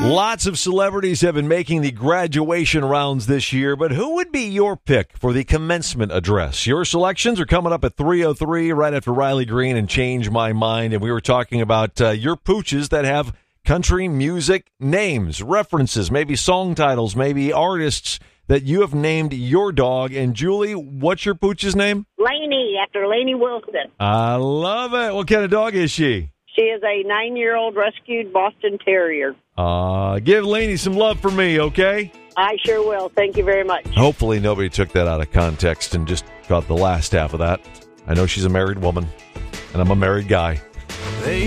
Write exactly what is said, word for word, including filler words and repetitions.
Lots of celebrities have been making the graduation rounds this year, but who would be your pick for the commencement address? Your selections are coming up at three oh three right after Riley Green and Change My Mind, and we were talking about uh, your pooches that have country music names, references, maybe song titles, maybe artists that you have named your dog. And Julie, what's your pooch's name? Lainey, after Lainey Wilson. I love it. What kind of dog is she? She is a nine-year-old rescued Boston Terrier. Uh, give Lainey some love for me, okay? I sure will. Thank you very much. Hopefully nobody took that out of context and just caught the last half of that. I know she's a married woman, and I'm a married guy.